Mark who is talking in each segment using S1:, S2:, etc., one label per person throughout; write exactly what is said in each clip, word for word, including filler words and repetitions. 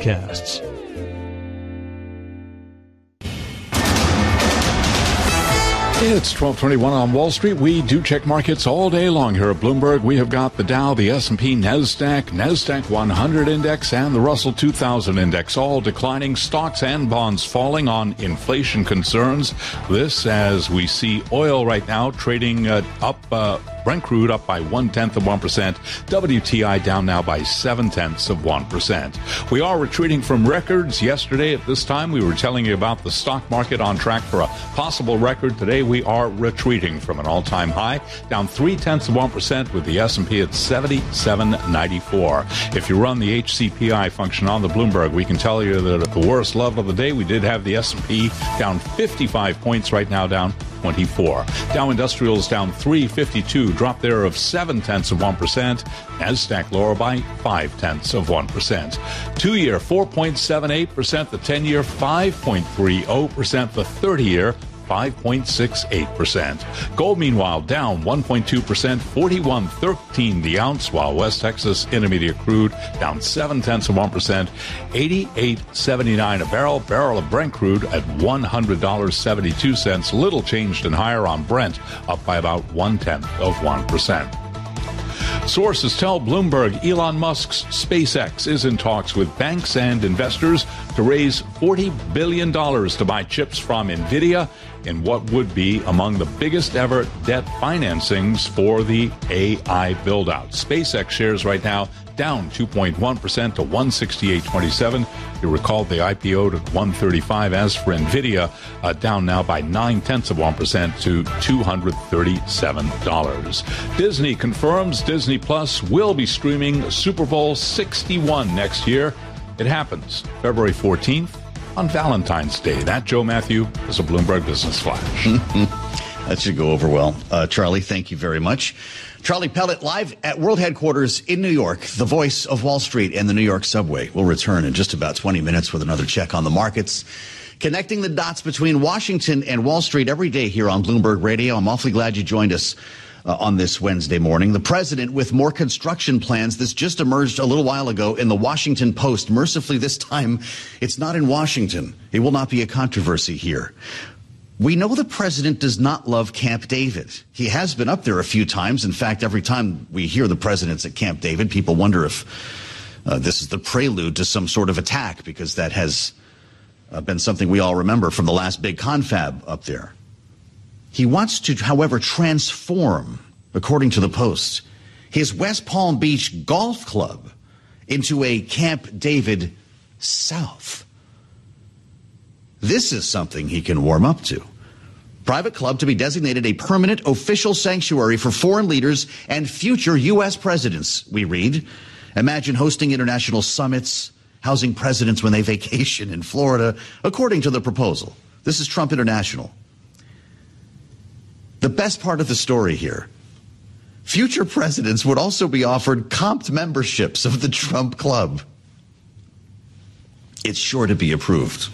S1: podcasts.
S2: It's twelve twenty-one on Wall Street. We do check markets all day long here at Bloomberg. We have got the Dow, the S and P, NASDAQ, NASDAQ one hundred index, and the Russell two thousand index, all declining. Stocks and bonds falling on inflation concerns. This as we see oil right now trading uh, up, uh, Brent crude up by one-tenth of one percent. W T I down now by seven-tenths of one percent. We are retreating from records. Yesterday at this time, we were telling you about the stock market on track for a possible record. Today, we are retreating from an all-time high, down three-tenths of one percent with the S and P at seventy-seven ninety-four. If you run the H C P I function on the Bloomberg, we can tell you that at the worst level of the day, we did have the S and P down fifty-five points, right now down twenty-four. Dow Industrials down three fifty-two, drop there of seven-tenths of one percent. NASDAQ lower by five-tenths of one percent. Two-year, four point seven eight percent. The ten-year, five point three zero percent. The thirty-year, five point six eight percent. Gold, meanwhile, down one point two percent, forty-one thirteen the ounce, while West Texas Intermediate crude down seven-tenths of one percent, eighty-eight seventy-nine a barrel. Barrel of Brent crude at one hundred dollars and seventy-two cents. Little changed and higher on Brent, up by about one-tenth of one percent. Sources tell Bloomberg Elon Musk's SpaceX is in talks with banks and investors to raise forty billion dollars to buy chips from NVIDIA in what would be among the biggest ever debt financings for the A I build-out. SpaceX shares right now down two point one percent to one sixty-eight twenty-seven. You recall they I P O'd at one thirty-five. As for NVIDIA, uh, down now by nine-tenths of one percent to two hundred thirty-seven dollars. Disney confirms Disney Plus will be streaming Super Bowl sixty-one next year. It happens February fourteenth on Valentine's Day. That, Joe Matthew, is a Bloomberg Business Flash.
S3: That should go over well. Uh, Charlie, thank you very much. Charlie Pellet live at World Headquarters in New York, the voice of Wall Street and the New York subway. Will return in just about twenty minutes with another check on the markets. Connecting the dots between Washington and Wall Street every day here on Bloomberg Radio. I'm awfully glad you joined us uh, on this Wednesday morning. The president with more construction plans. This just emerged a little while ago in the Washington Post. Mercifully, this time, it's not in Washington. It will not be a controversy here. We know the president does not love Camp David. He has been up there a few times. In fact, every time we hear the president's at Camp David, people wonder if uh, this is the prelude to some sort of attack, because that has uh, been something we all remember from the last big confab up there. He wants to, however, transform, according to the Post, his West Palm Beach golf club into a Camp David South. This is something he can warm up to. Private club to be designated a permanent official sanctuary for foreign leaders and future U S presidents, we read. Imagine hosting international summits, housing presidents when they vacation in Florida, according to the proposal. This is Trump International. The best part of the story here, future presidents would also be offered comped memberships of the Trump Club. It's sure to be approved.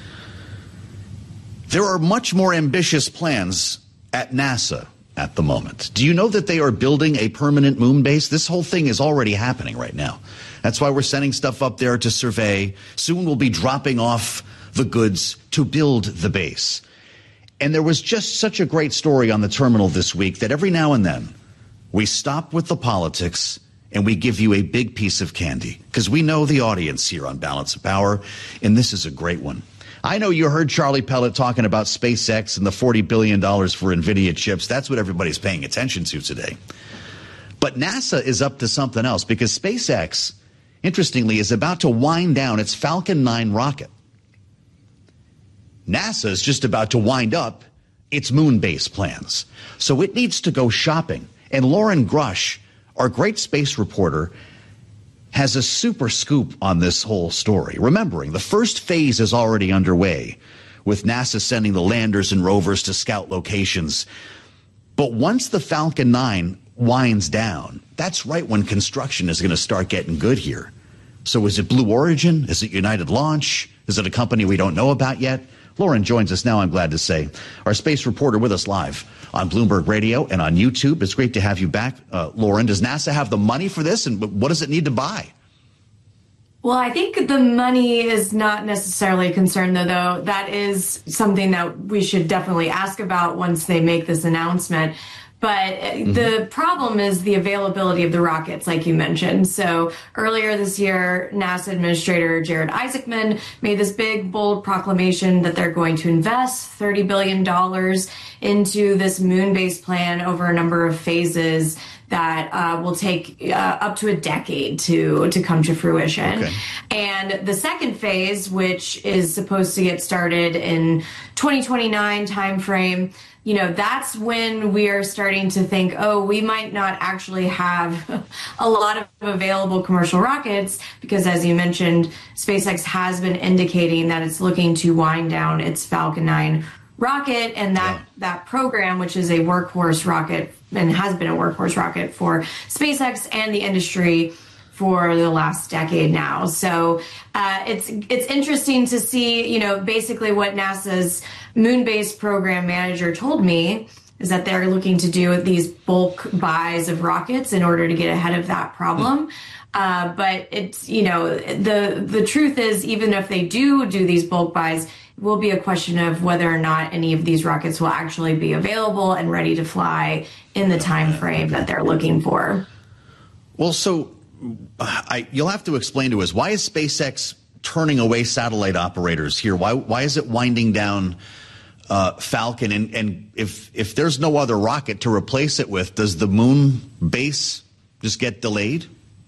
S3: There are much more ambitious plans at NASA at the moment. Do you know that they are building a permanent moon base? This whole thing is already happening right now. That's why we're sending stuff up there to survey. Soon we'll be dropping off the goods to build the base. And there was just such a great story on the terminal this week that every now and then we stop with the politics and we give you a big piece of candy, because we know the audience here on Balance of Power, and this is a great one. I know you heard Charlie Pellet talking about SpaceX and the forty billion dollars for NVIDIA chips. That's what everybody's paying attention to today. But NASA is up to something else, because SpaceX, interestingly, is about to wind down its Falcon nine rocket. NASA is just about to wind up its moon base plans. So it needs to go shopping. And Lauren Grush, our great space reporter, has a super scoop on this whole story. Remembering, the first phase is already underway, with NASA sending the landers and rovers to scout locations. But once the Falcon nine winds down, that's right when construction is going to start getting good here. So is it Blue Origin? Is it United Launch? Is it a company we don't know about yet? Lauren joins us now, I'm glad to say. Our space reporter with us live on Bloomberg Radio and on YouTube. It's great to have you back, uh, Lauren. Does NASA have the money for this, and what does it need to buy?
S1: Well, I think the money is not necessarily a concern, though, though. That is something that we should definitely ask about once they make this announcement. But mm-hmm. the problem is the availability of the rockets, like you mentioned. So earlier this year, NASA Administrator Jared Isaacman made this big, bold proclamation that they're going to invest thirty billion dollars into this moon-based plan over a number of phases that uh, will take uh, up to a decade to to come to fruition. Okay. And the second phase, which is supposed to get started in twenty twenty-nine timeframe, you know, that's when we are starting to think, oh, we might not actually have a lot of available commercial rockets, because as you mentioned, SpaceX has been indicating that it's looking to wind down its Falcon nine rocket, and that, yeah. that program, which is a workhorse rocket and has been a workhorse rocket for SpaceX and the industry for the last decade now. So uh, it's it's interesting to see, you know, basically what NASA's moon-based program manager told me is that they're looking to do these bulk buys of rockets in order to get ahead of that problem. Uh, but it's, you know, the the truth is, even if they do do these bulk buys, it will be a question of whether or not any of these rockets will actually be available and ready to fly in the time frame that they're looking for.
S3: Well, so I, you'll have to explain to us, why is SpaceX turning away satellite operators here? Why why is it winding down uh, Falcon? And, and if if there's no other rocket to replace it with, does the moon base just get delayed?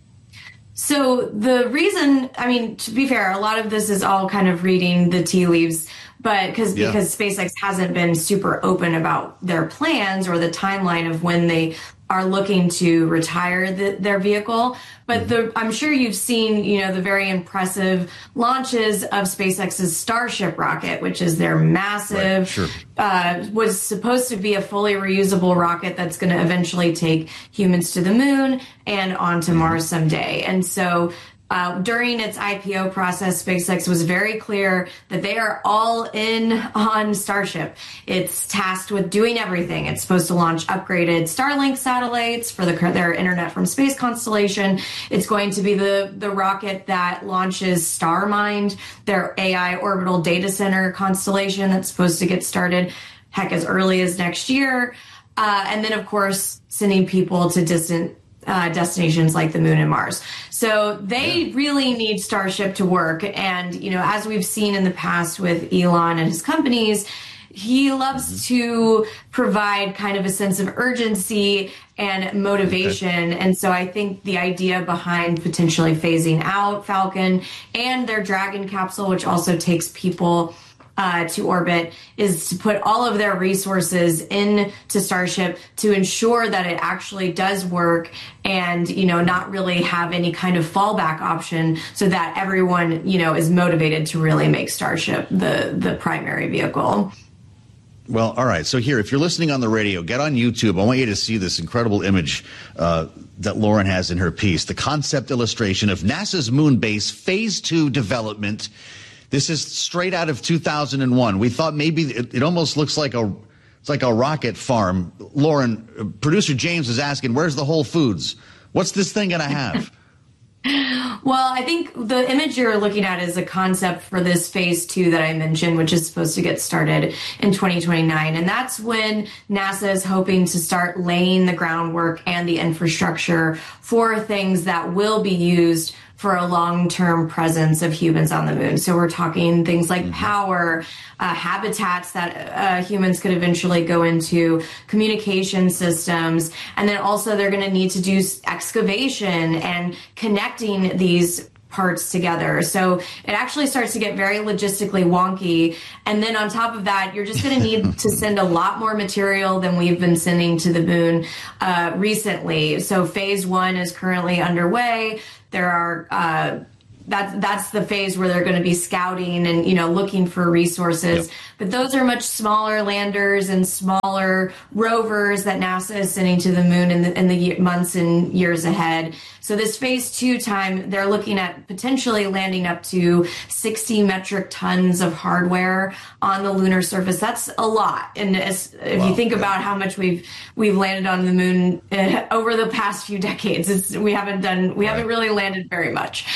S1: So the reason, I mean, to be fair, a lot of this is all kind of reading the tea leaves, but because yeah. because SpaceX hasn't been super open about their plans or the timeline of when they are looking to retire the, their vehicle. But the, I'm sure you've seen, you know, the very impressive launches of SpaceX's Starship rocket, which is their massive,
S3: right, sure.
S1: uh, was supposed to be a fully reusable rocket that's going to eventually take humans to the moon and onto mm-hmm. Mars someday. And so Uh, during its I P O process, SpaceX was very clear that they are all in on Starship. It's tasked with doing everything. It's supposed to launch upgraded Starlink satellites for the, their Internet from Space constellation. It's going to be the, the rocket that launches StarMind, their A I orbital data center constellation that's supposed to get started, heck, as early as next year. Uh, and then, of course, sending people to distant Uh, destinations like the moon and Mars. So they yeah. really need Starship to work. And, you know, as we've seen in the past with Elon and his companies, he loves mm-hmm. to provide kind of a sense of urgency and motivation. Okay. And so I think the idea behind potentially phasing out Falcon and their Dragon capsule, which also takes people Uh, to orbit, is to put all of their resources into Starship to ensure that it actually does work, and, you know, not really have any kind of fallback option, so that everyone, you know, is motivated to really make Starship the, the primary vehicle.
S3: Well, all right. So here, if you're listening on the radio, get on YouTube. I want you to see this incredible image uh, that Lauren has in her piece, the concept illustration of NASA's moon base phase two development. This is straight out of two thousand one. We thought maybe it, it almost looks like a it's like a rocket farm. Lauren, producer James is asking, where's the Whole Foods? What's this thing going to have?
S1: Well, I think the image you're looking at is a concept for this phase two that I mentioned, which is supposed to get started in twenty twenty-nine. And that's when NASA is hoping to start laying the groundwork and the infrastructure for things that will be used for a long-term presence of humans on the moon. So we're talking things like mm-hmm. power, uh, habitats that uh, humans could eventually go into, communication systems, and then also they're going to need to do excavation and connecting these parts together. So it actually starts to get very logistically wonky. And then on top of that, you're just going to need to send a lot more material than we've been sending to the moon uh, recently. So phase one is currently underway. There are uh, that's that's the phase where they're going to be scouting and, you know, looking for resources. Yep. But those are much smaller landers and smaller rovers that NASA is sending to the moon in the, in the months and years ahead. So this phase two time, they're looking at potentially landing up to sixty metric tons of hardware on the lunar surface. That's a lot. And as, if wow, you think yeah. about how much we've we've landed on the moon uh, over the past few decades, it's, we haven't done we right. haven't really landed very much.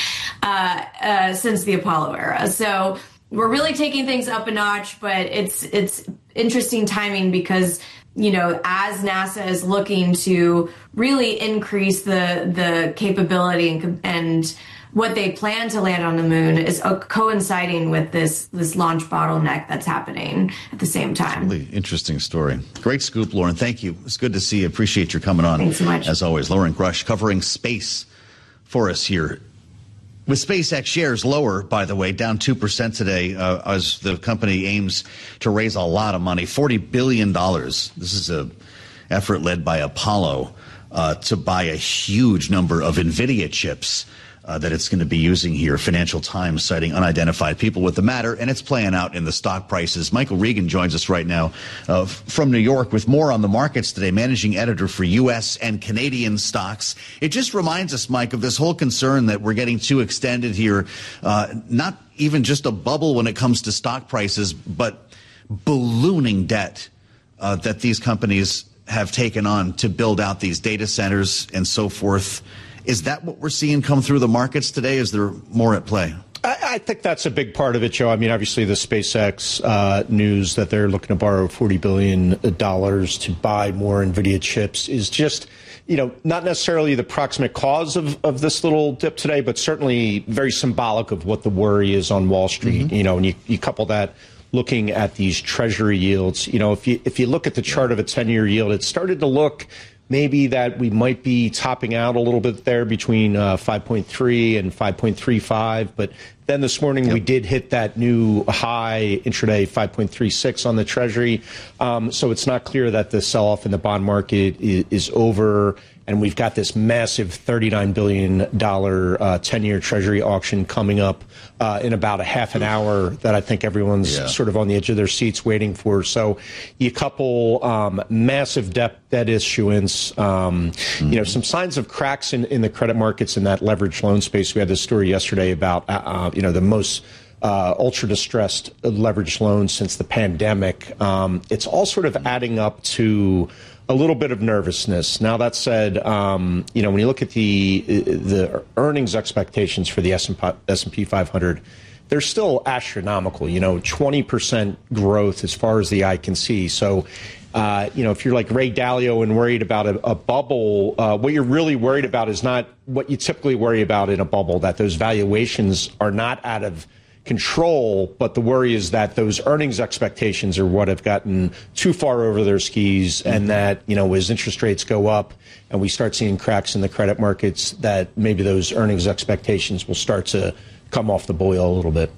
S1: uh, uh, since the Apollo era. So we're really taking things up a notch, but it's it's interesting timing because, you know, as NASA is looking to really increase the the capability and, and what they plan to land on the moon is coinciding with this this launch bottleneck that's happening at the same time.
S3: Really interesting story. Great scoop, Lauren. Thank you. It's good to see you. Appreciate your coming on.
S1: Thanks so much.
S3: As always, Lauren Grush covering space for us here. With SpaceX shares lower, by the way, down two percent today, uh, as the company aims to raise a lot of money, forty billion dollars. This is a effort led by Apollo uh, to buy a huge number of NVIDIA chips uh, that it's going to be using here. Financial Times citing unidentified people with the matter, and it's playing out in the stock prices. Michael Regan joins us right now uh, from New York with more on the markets today, managing editor for U S and Canadian stocks. It just reminds us, Mike, of this whole concern that we're getting too extended here, uh, not even just a bubble when it comes to stock prices, but ballooning debt uh, that these companies have taken on to build out these data centers and so forth. Is that what we're seeing come through the markets today? Is there more at play?
S4: I, I think that's a big part of it, Joe. I mean, obviously the SpaceX uh, news that they're looking to borrow forty billion dollars to buy more NVIDIA chips is just, you know, not necessarily the proximate cause of, of this little dip today, but certainly very symbolic of what the worry is on Wall Street. Mm-hmm. You know, and you, you couple that looking at these Treasury yields. You know, if you if you look at the chart of a ten-year yield, it started to look maybe that we might be topping out a little bit there between uh, five point three and five point three five. But then this morning yep. we did hit that new high intraday five point three six on the Treasury. Um, so it's not clear that the sell-off in the bond market is, is over. And we've got this massive thirty-nine billion dollars uh, ten-year Treasury auction coming up uh, in about a half an hour that I think everyone's yeah. sort of on the edge of their seats waiting for. So you couple um, massive debt, debt issuance, um, mm-hmm. you know, some signs of cracks in, in the credit markets in that leveraged loan space. We had this story yesterday about, uh, you know, the most uh, ultra-distressed leveraged loans since the pandemic. Um, it's all sort of adding up to a little bit of nervousness. Now, that said, um, you know, when you look at the the earnings expectations for the S and P five hundred, they're still astronomical, you know, twenty percent growth as far as the eye can see. So, uh, you know, if you're like Ray Dalio and worried about a, a bubble, uh, what you're really worried about is not what you typically worry about in a bubble, that those valuations are not out of control, but the worry is that those earnings expectations are what have gotten too far over their skis, mm-hmm. and that, you know, as interest rates go up and we start seeing cracks in the credit markets, that maybe those earnings expectations will start to come off the boil a little bit.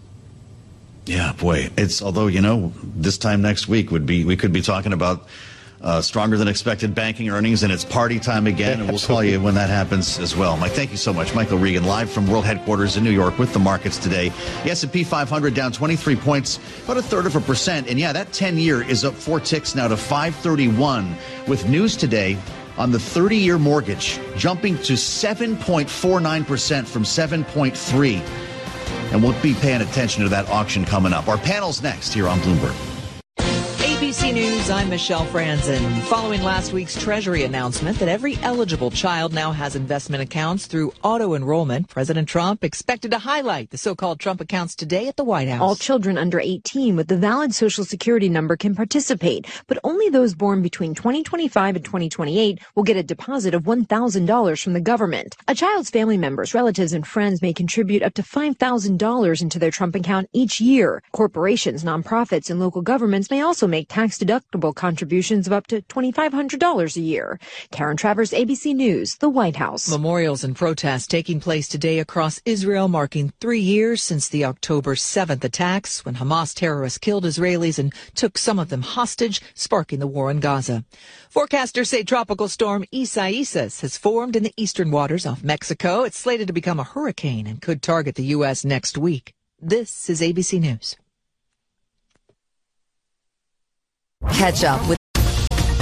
S3: Yeah, boy, it's, although, you know, this time next week would be, we could be talking about Uh, stronger than expected banking earnings, and it's party time again, and we'll call you when that happens as well. Mike, thank you so much. Michael Regan, live from World Headquarters in New York with the markets today. The S and P five hundred down twenty-three points, about a third of a percent. And yeah, that ten-year is up four ticks now to five thirty-one, with news today on the thirty-year mortgage jumping to seven point four nine percent from seven point three. And we'll be paying attention to that auction coming up. Our panel's next here on Bloomberg.
S5: A B C News, I'm Michelle Franzen. Following last week's Treasury announcement that every eligible child now has investment accounts through auto-enrollment, President Trump expected to highlight the so-called Trump accounts today at the White House.
S6: All children under eighteen with the valid Social Security number can participate, but only those born between twenty twenty-five and twenty twenty-eight will get a deposit of one thousand dollars from the government. A child's family members, relatives, and friends may contribute up to five thousand dollars into their Trump account each year. Corporations, nonprofits, and local governments may also make tax-deductible contributions of up to two thousand five hundred dollars a year. Karen Travers, A B C News, the White House.
S5: Memorials and protests taking place today across Israel, marking three years since the October seventh attacks, when Hamas terrorists killed Israelis and took some of them hostage, sparking the war in Gaza. Forecasters say Tropical Storm Isaias has formed in the eastern waters off Mexico. It's slated to become a hurricane and could target the U S next week. This is A B C News.
S7: Catch up with